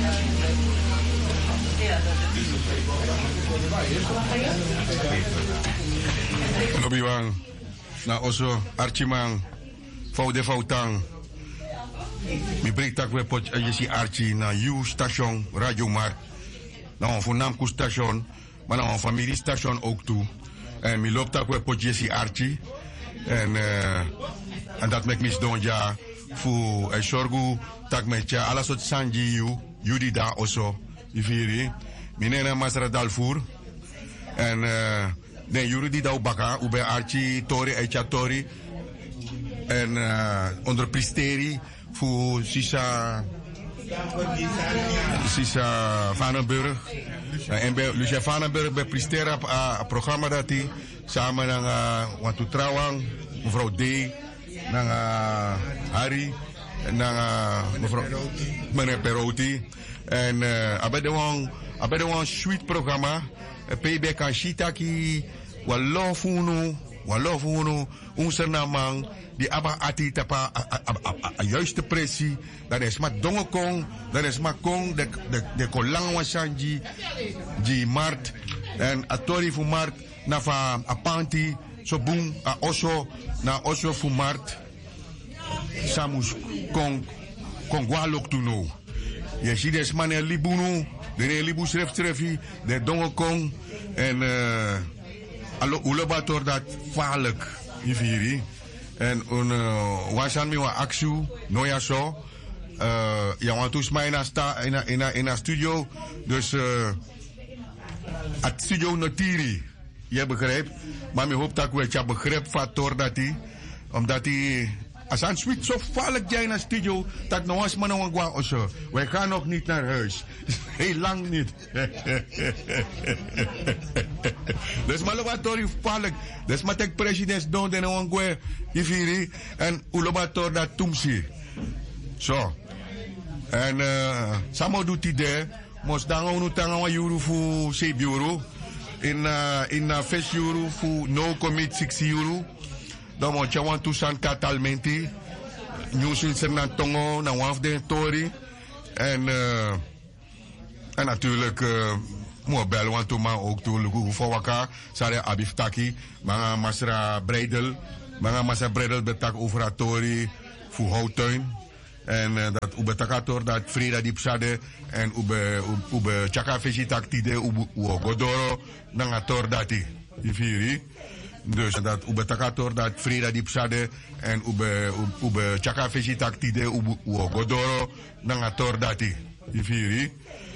Lobby wang na oso Archimang Foude Foutang. Mi breek tak we pot jesi Archie na U station Radio Markt. Na een voornaamste station, maar na een familiestation ook toe. En mi loopt tak we pot jesi Archie. En dat maakt mis don ja voor sorgu tak met ja alles wat sanji you di da oso ifiri. Minena Masra Dalfour. En den juri die daar baka ube Archie Tori Echa Tori en onder pristeri voor Sisa Vanenburg en bij Lucia Vanenburg bij pristera programma dat hij samen met Watu Trawang mevrouw D nang Harry nang mevrouw meneer Perotti en abede wang sweet programma PB kan shitaki walofunu unsernamang die aba ati tapa a juiste pressie dat is maar dongekong dat is maar kong de kolang wasanji die mart en atori fu mart na fa apanti so boom a oso na oso fu mart samus kong walok tuno je ziet des maner libunu de libu schriftrefi de dongekong en allo ulebator dat vaarlijk hierviri en wasan mi wa aksu noya so ja want us mij in a studio dus at studio notiri je begrijpt maar mi hoop dat we het begrip factor dat hij omdat hij als een sweet zo vaarlijk jij naar studio dat nog eens maar nog een of zo. Wij gaan nog niet naar huis. Heel lang niet. Dus maar wat vaarlijk. Dus maar tek president doen en nog een gwe ifiri en ulobator dat tumsi. Zo. En samo doet hij daar. Mos dan onu tanga euro voor 7 euro. In 5 euro voor no commit 6 euro. Dan moet je want toestand katalmenti. Nieuws in zijn tongo, na waf de tori. En natuurlijk moet bellen want toen maar ook toe lugu voor elkaar. Sare abiftaki, maar masra breidel, maar masra breidel betak over a tori voor houttuin. En dat ubetakator dat Frida dipsade en ube chaka fejitak tide ube godoro nangator dati. Ifiri. Dus dat ubetakator dat Frida dipsade en ube chaka fejitak tide ube godoro nangator dati. Ifiri.